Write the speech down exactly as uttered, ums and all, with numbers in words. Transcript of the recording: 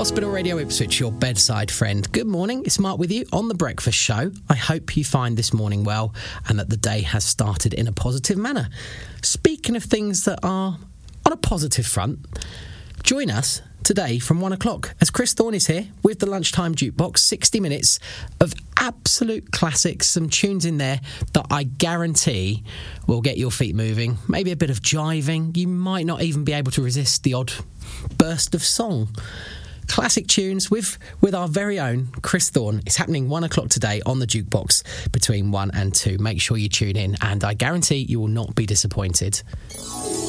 Hospital Radio Ipswich, your bedside friend. Good morning, it's Mark with you on The Breakfast Show. I hope you find this morning well and that the day has started in a positive manner. Speaking of things that are on a positive front, join us today from one o'clock as Chris Thorne is here with the Lunchtime Jukebox. sixty minutes of absolute classics, some tunes in there that I guarantee will get your feet moving, maybe a bit of jiving. You might not even be able to resist the odd burst of song. Classic tunes with with our very own Chris Thorne. It's happening one o'clock today on the Jukebox between one and two. Make sure you tune in and I guarantee you will not be disappointed.